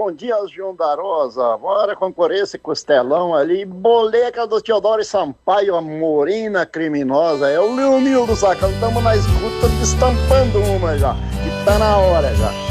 bom dia, Jundarosa. Bora concorrer esse costelão ali. Boleca do Teodoro Sampaio, a morena criminosa. É o Leonildo Sacão. Estamos na escuta, destampando uma já. Que tá na hora já.